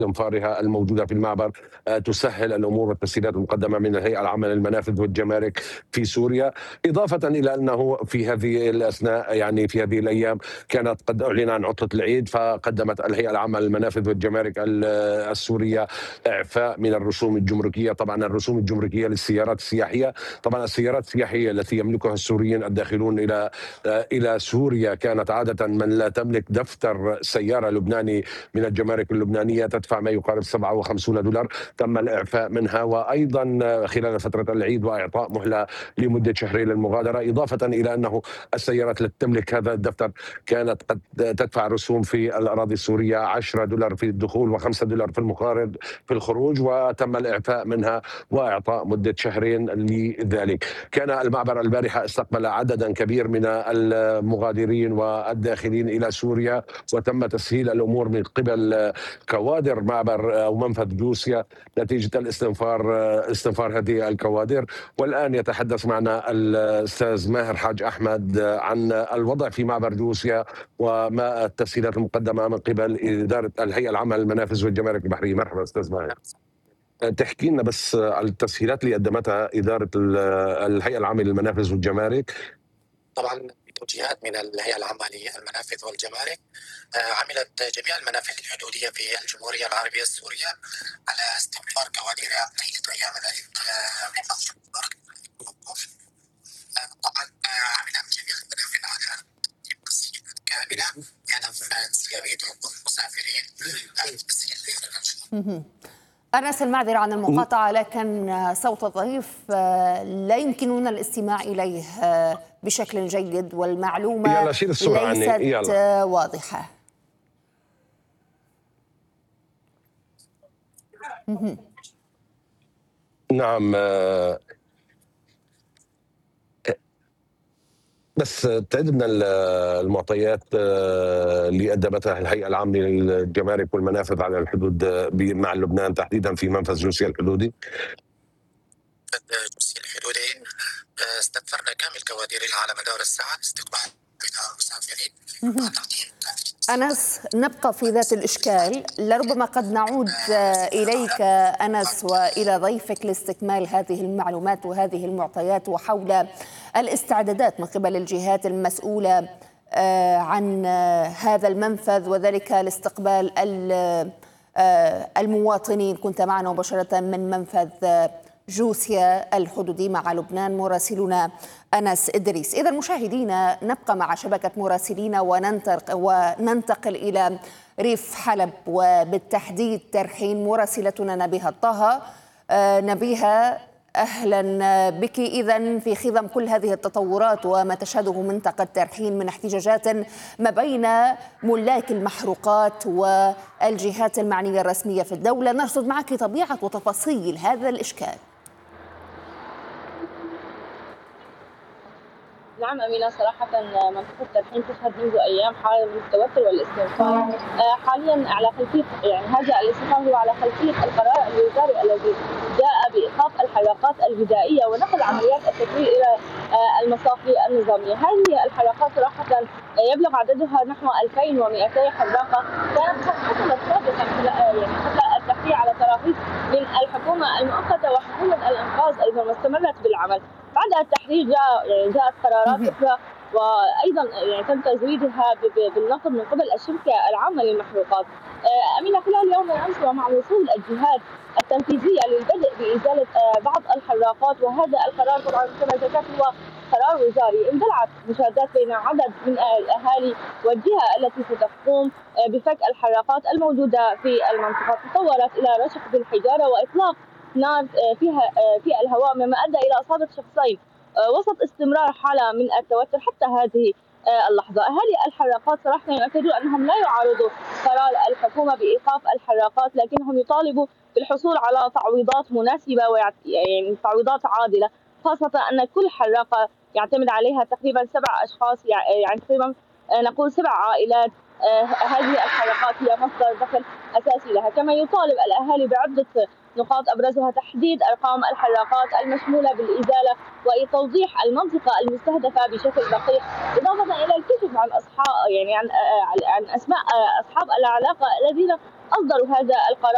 استنفارها الموجودة في المعبر تسهل الأمور والتسهيلات المقدمة من الهيئة العامة للمنافذ والجمارك في سوريا، إضافة إلى أنه في هذه الأثناء يعني في هذه الأيام كانت قد أعلن عن عطلة العيد، فقدمت الهيئة العامة للمنافذ والجمارك السورية إعفاء من الرسوم الجمركية. طبعا الرسوم الجمركية للسيارات السياحية، طبعا السيارات السياحية التي يملكها السوريين الداخلون إلى سوريا كانت عادة من لا تملك دفتر سيارة لبناني من الجمارك اللبنانية تدفع ما يقارب $57. تم الإعفاء منها، وأيضا خلال فترة العيد وإعطاء مهلة لمدة شهرين للمغادرة، إضافة إلى أنه السيارات التي تملك هذا الدفتر كانت قد تدفع رسوم في الأراضي السورية $10 في الدخول و$5 في الخروج، وتم الإعفاء منها وإعطاء مدة شهرين لذلك. كان المعبر البارحة استقبل عددا كبير من المغادرين والداخلين إلى سوريا، وتم تسهيل الأمور من قبل كوادر معبر أو منفذ جوسيا نتيجة استنفار هذه الكوادر. والآن يتحدث معنا الأستاذ ماهر حاج أحمد عن الوضع في معبر جوسيا وما التسهيلات المقدمة من قبل إدارة الهيئة العامة للمنافذ والجمارك البحرية. مرحبا أستاذ ماهر، تحكي لنا بس على التسهيلات اللي قدمتها إدارة الهيئة العامة للمنافذ والجمارك. طبعا بتوجيهات من الهيئة العامة للمنافذ والجمارك عملت جميع المنافذ الحدودية في الجمهورية العربية السورية على استنفار كوادرها طيلة أيام العيد من طبعا عملت جميع المنافذ على تسهيلات كاملة لنفذ سيارة المسافرين تسهيل. أنس، المعذرة عن المقاطعة، لكن صوت ضعيف لا يمكننا الاستماع إليه بشكل جيد، والمعلومة ليست واضحة. نعم، بس تعد لنا المعطيات اللي قدمتها الهيئة العامة للجمارك والمنافذ على الحدود مع لبنان، تحديدا في منفذ جوسيا الحدودي. جوسيا الحدودي استنفرنا كامل كوادرها على مدار الساعة لاستقبال المسافرين. أنس، نبقى في ذات الإشكال، لربما قد نعود إليك أنس وإلى ضيفك لاستكمال هذه المعلومات وهذه المعطيات وحول الاستعدادات من قبل الجهات المسؤولة عن هذا المنفذ وذلك لاستقبال المواطنين. كنت معنا مباشرة من منفذ جوسيا الحدودي مع لبنان مراسلنا أنس إدريس. إذا مشاهدينا، نبقى مع شبكة مراسلينا وننتقل إلى ريف حلب، وبالتحديد ترحين مراسلتنا نبيها طه. نبيها، أهلا بك. إذن في خضم كل هذه التطورات وما تشهده منطقة ترحين من احتجاجات ما بين ملاك المحروقات والجهات المعنية الرسمية في الدولة، نرصد معك طبيعة وتفاصيل هذا الإشكال. نعم أمينة، صراحة منطقة ترحين تشهد منذ أيام حالة من التوتر والاستنفار. حاليا على خلفية هذا الاستنفار هو على خلفية القرار الوزاري الذي جاء بإيقاف الحلقات الغذائية ونقل عمليات التكوين إلى المصافي النظامية. هذه الحلقات صراحة يبلغ عددها نحو 2200 حلاقة، كانت حصلت سابقا قبل التحرير على تراخيص من الحكومة المؤقتة وحكومة الإنقاذ أيضا، واستمرت بالعمل. بعد التحرير جاءت قرارات أخرى، وأيضا تم تزويدها بالنقد من قبل الشركة العامة للمحروقات. أمينة، خلال يوم الأمس ومع وصول الجهات التنفيذية للبدء بإزالة بعض الحراقات، وهذا القرار طبعا كما ذكرت هو قرار وزاري، اندلعت مشادات بين عدد من الأهالي والجهة التي ستقوم بفك الحراقات الموجودة في المنطقة. تطورت إلى رشق بالحجارة وإطلاق نار في الهواء، مما أدى إلى إصابة شخصين وسط استمرار حالة من التوتر حتى هذه اللحظة. أهالي الحراقات صراحة يؤكدون أنهم لا يعارضوا قرار الحكومة بإيقاف الحراقات، لكنهم يطالبوا بالحصول على تعويضات مناسبة يعني تعويضات عادلة، خاصة أن كل حراقة يعتمد عليها تقريبا 7 أشخاص، يعني تقريبا نقول 7 عائلات. هذه الحلقات هي مصدر دخل أساسي لها. كما يطالب الأهالي بعدة نقاط أبرزها تحديد أرقام الحلاقات المشمولة بالإزالة وتوضيح المنطقة المستهدفة بشكل دقيق، إضافة إلى الكشف عن عن أسماء أصحاب العلاقة الذين أصدروا هذا القرار.